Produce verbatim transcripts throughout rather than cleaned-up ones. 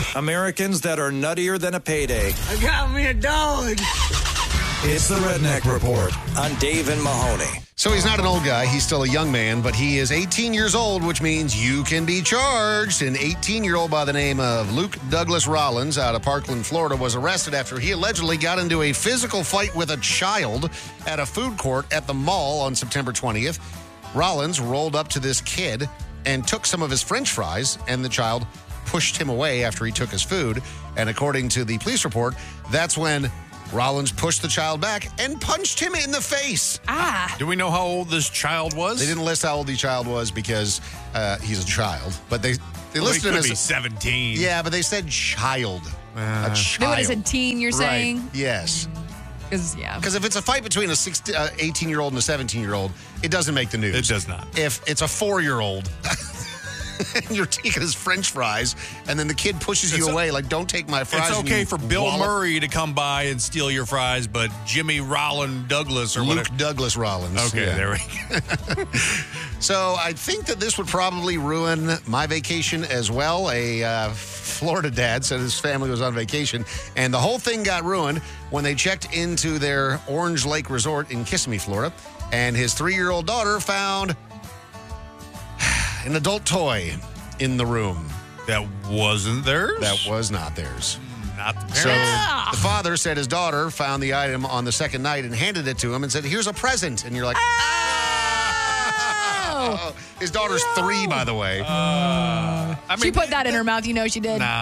Americans that are nuttier than a payday. I got me a dog. It's the Redneck Report on Dave and Mahoney. So he's not an old guy. He's still a young man, but he is eighteen years old, which means you can be charged. An eighteen-year-old by the name of Luke Douglas Rollins out of Parkland, Florida, was arrested after he allegedly got into a physical fight with a child at a food court at the mall on September twentieth. Rollins rolled up to this kid and took some of his French fries, and the child pushed him away after he took his food. And according to the police report, that's when Rollins pushed the child back and punched him in the face. Ah. Do we know how old this child was? They didn't list how old the child was because uh, he's a child, but they they well, listed he him could as be seventeen. Yeah, but they said child. Uh, a child. They would have said teen, you're right. saying? Yes. Because, yeah. Because if it's a fight between a sixteen, uh, eighteen-year-old and a seventeen-year-old, it doesn't make the news. It does not. If it's a four-year-old and you're taking his French fries, and then the kid pushes It's you a- away, like, don't take my fries. It's and okay you for Bill wallop- Murray to come by and steal your fries, but Jimmy Rollin Douglas or Luke whatever. Douglas Rollins. Okay, Yeah. there we go. So I think that this would probably ruin my vacation as well. A uh, Florida dad said his family was on vacation, and the whole thing got ruined when they checked into their Orange Lake Resort in Kissimmee, Florida, and his three-year-old daughter found an adult toy in the room. That wasn't theirs? That was not theirs. Not the So parents. the father said his daughter found the item on the second night and handed it to him and said, "Here's a present." And you're like, oh! His daughter's No. three, by the way. Uh, I mean, She put that in her mouth. You know she did. No.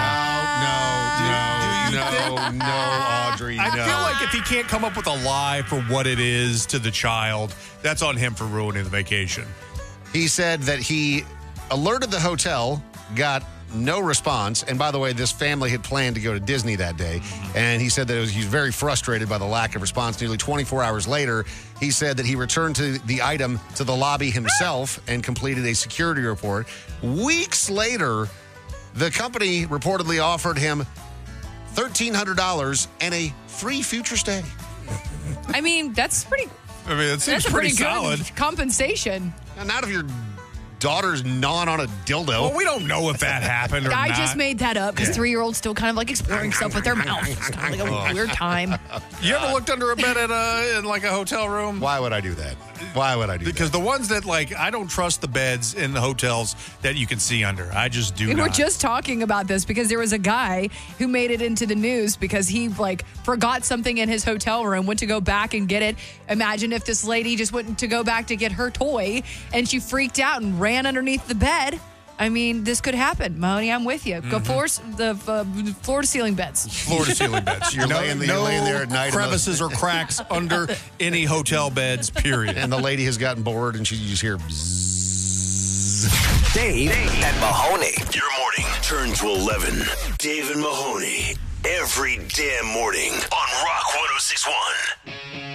Ah. No, no, no, no, Audrey, I no. feel like if he can't come up with a lie for what it is to the child, that's on him for ruining the vacation. He said that he alerted the hotel, got no response. And by the way, this family had planned to go to Disney that day. And he said that it was, he was very frustrated by the lack of response. Nearly twenty-four hours later, he said that he returned to the item to the lobby himself and completed a security report. Weeks later, the company reportedly offered him thirteen hundred dollars and a free future stay. I mean, that's pretty. I mean, it seems That's a pretty, pretty, solid. good compensation. Now, not if your daughter's gnawing on a dildo. Well, we don't know if that happened or I not. just made that up because three-year-olds still kind of like exploring stuff with their mouth. It's kind of like a weird time. You ever looked under a bed at a in like a hotel room? Why would I do that? Why would I do Because that? the ones that like I don't trust the beds in the hotels that you can see under. I just do We not. were just talking about this because there was a guy who made it into the news because he like forgot something in his hotel room, went to go back and get it. Imagine if this lady just went to go back to get her toy and she freaked out and ran underneath the bed. I mean, this could happen. Mahoney, I'm with you. Mm-hmm. Go floor, the uh, floor to ceiling beds. floor to ceiling beds. You're no, laying- you're no laying there at night in the- crevices or cracks under any hotel beds, period. And the lady has gotten bored and she you just hear bzzz. Dave and Mahoney. Your morning turn to eleven. Dave and Mahoney. Every damn morning on Rock one oh six point one.